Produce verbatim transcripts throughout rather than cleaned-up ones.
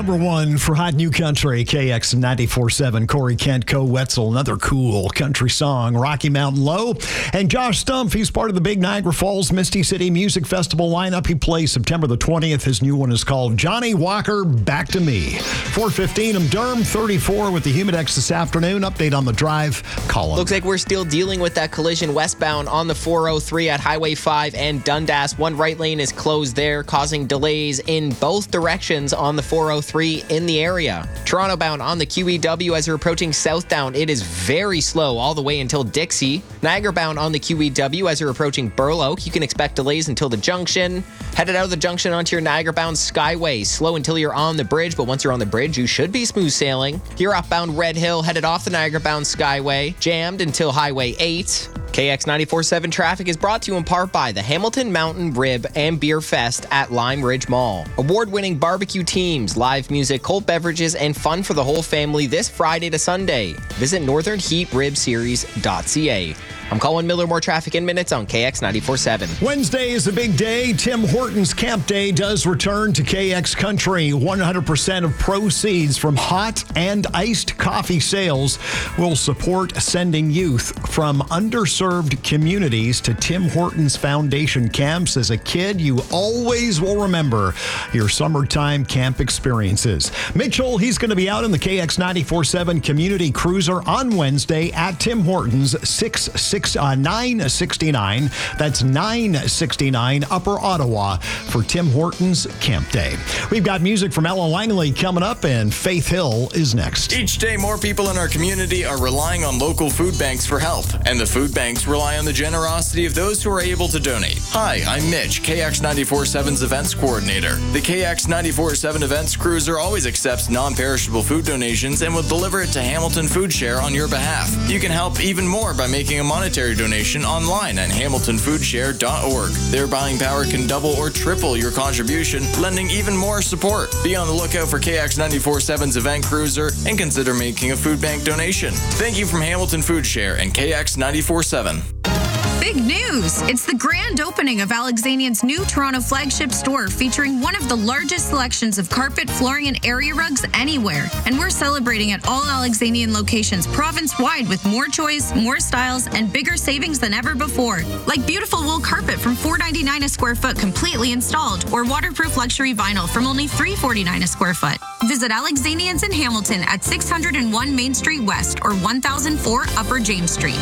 Number one for Hot New Country, K X ninety-four point seven. Corey Kent, Co Wetzel, another cool country song, Rocky Mountain Low. And Josh Stumpf, he's part of the big Niagara Falls Misty City Music Festival lineup. He plays September the twentieth. His new one is called Johnny Walker, Back to Me. four fifteen, I'm Durham, thirty-four with the Humidex this afternoon. Update on the drive, Colin. Looks like we're still dealing with that collision westbound on the four oh three at Highway five and Dundas. One right lane is closed there, causing delays in both directions on the four oh three in the area. Toronto bound on the Q E W as you're approaching southbound, it is very slow all the way until Dixie. Niagara bound on the Q E W as you're approaching Burloak, you can expect delays until the junction. Headed out of the junction onto your Niagara bound Skyway, slow until you're on the bridge, but once you're on the bridge, you should be smooth sailing. You're upbound Red Hill, headed off the Niagara bound Skyway, jammed until Highway eight. K X ninety-four point seven traffic is brought to you in part by the Hamilton Mountain Rib and Beer Fest at Lime Ridge Mall. Award-winning barbecue teams, live music, cold beverages, and fun for the whole family this Friday to Sunday. Visit northern heat rib series dot c a. I'm Colin Miller. More traffic in minutes on K X ninety-four point seven. Wednesday is a big day. Tim Hortons Camp Day does return to K X Country. one hundred percent of proceeds from hot and iced coffee sales will support sending youth from underserved communities to Tim Hortons Foundation camps. As a kid, you always will remember your summertime camp experiences. Mitchell, he's going to be out in the K X ninety-four point seven Community Cruiser on Wednesday at Tim Hortons, six six nine sixty-nine. That's nine sixty-nine Upper Ottawa for Tim Hortons Camp Day. We've got music from Ella Langley coming up, and Faith Hill is next. Each day, more people in our community are relying on local food banks for help, and the food banks rely on the generosity of those who are able to donate. Hi, I'm Mitch, K X ninety-four point seven's events coordinator. The K X ninety-four point seven events cruiser always accepts non-perishable food donations and will deliver it to Hamilton Food Share on your behalf. You can help even more by making a monetary donation online at hamilton food share dot org. Their buying power can double or triple your contribution, lending even more support. Be on the lookout for K X ninety-four point seven's event cruiser and consider making a food bank donation. Thank you from Hamilton Food Share and K X ninety-four point seven. Big news! It's the grand opening of Alexanian's new Toronto flagship store, featuring one of the largest selections of carpet, flooring, and area rugs anywhere. And we're celebrating at all Alexanian locations province-wide with more choice, more styles, and bigger savings than ever before. Like beautiful wool carpet from four ninety-nine a square foot completely installed, or waterproof luxury vinyl from only three forty-nine a square foot. Visit Alexanian's in Hamilton at six hundred one Main Street West or one thousand four Upper James Street.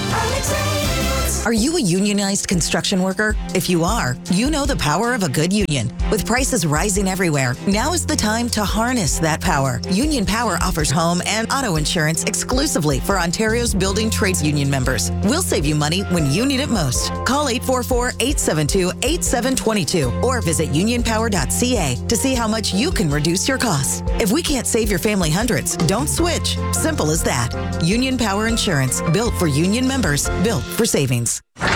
Are you a unionized construction worker? If you are, you know the power of a good union. With prices rising everywhere, now is the time to harness that power. Union Power offers home and auto insurance exclusively for Ontario's building trades union members. We'll save you money when you need it most. Call eight four four, eight seven two, eight seven two two or visit union power dot c a to see how much you can reduce your costs. If we can't save your family hundreds, don't switch. Simple as that. Union Power Insurance, built for union members, built for savings.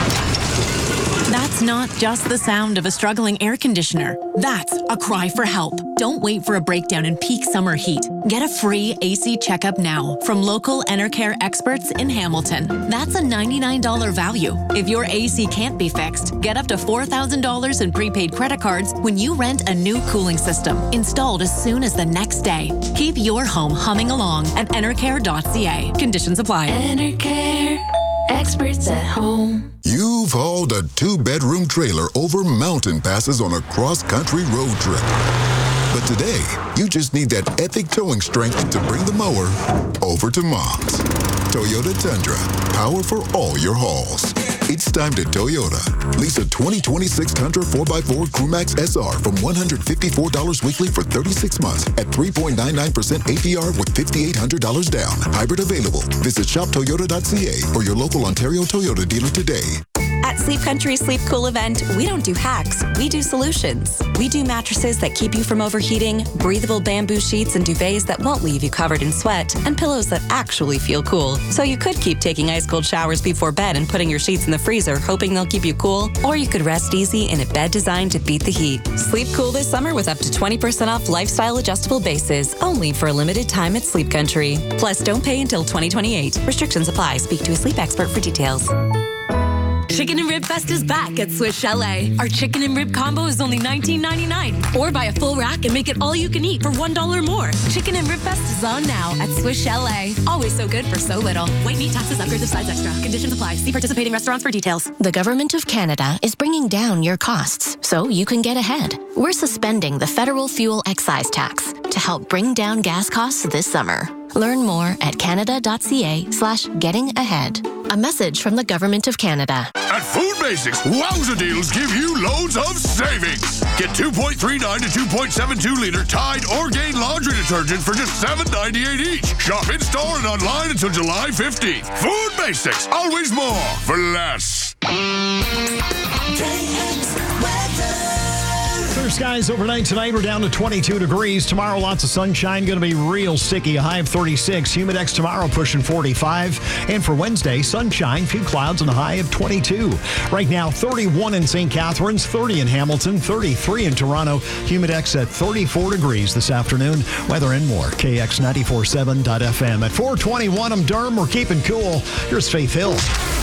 That's not just the sound of a struggling air conditioner. That's a cry for help. Don't wait for a breakdown in peak summer heat. Get a free A C checkup now from local Enercare experts in Hamilton. That's a ninety-nine dollars value. If your A C can't be fixed, get up to four thousand dollars in prepaid credit cards when you rent a new cooling system, installed as soon as the next day. Keep your home humming along at enercare dot c a. Conditions apply. Enercare, experts at home. You've hauled a two-bedroom trailer over mountain passes on a cross-country road trip. But today, you just need that epic towing strength to bring the mower over to Mom's. Toyota Tundra, power for all your hauls. It's time to Toyota. Lease a twenty twenty-six Tundra four by four Crewmax S R from one hundred fifty-four dollars weekly for thirty-six months at three point nine nine percent A P R with five thousand eight hundred dollars down. Hybrid available. Visit shop toyota dot c a or your local Ontario Toyota dealer today. At Sleep Country Sleep Cool event, we don't do hacks, we do solutions. We do mattresses that keep you from overheating, breathable bamboo sheets and duvets that won't leave you covered in sweat, and pillows that actually feel cool. So you could keep taking ice cold showers before bed and putting your sheets in the freezer, hoping they'll keep you cool, or you could rest easy in a bed designed to beat the heat. Sleep cool this summer with up to twenty percent off lifestyle adjustable bases, only for a limited time at Sleep Country. Plus, don't pay until twenty twenty-eight. Restrictions apply. Speak to a sleep expert for details. Chicken and Rib Fest is back at Swiss Chalet. Our chicken and rib combo is only nineteen ninety-nine. Or buy a full rack and make it all you can eat for one dollar more. Chicken and Rib Fest is on now at Swiss Chalet. Always so good for so little. White meat, taxes, upgrades of sides extra. Conditions apply. See participating restaurants for details. The Government of Canada is bringing down your costs so you can get ahead. We're suspending the federal fuel excise tax to help bring down gas costs this summer. Learn more at canada.ca slash getting ahead. A message from the Government of Canada. At Food Basics, wowza deals give you loads of savings. Get two point three nine to two point seven two liter Tide Orgain laundry detergent for just seven ninety-eight each. Shop in store and online until July fifteenth. Food Basics, always more for less. Clear skies overnight tonight. We're down to twenty-two degrees. Tomorrow, lots of sunshine. Going to be real sticky. A high of thirty-six. Humidex tomorrow pushing forty-five. And for Wednesday, sunshine, few clouds, and a high of twenty-two. Right now, thirty-one in Saint Catharines, thirty in Hamilton, thirty-three in Toronto. Humidex at thirty-four degrees this afternoon. Weather and more. K X ninety-four point seven dot F M. At four twenty-one, I'm Durham. We're keeping cool. Here's Faith Hill.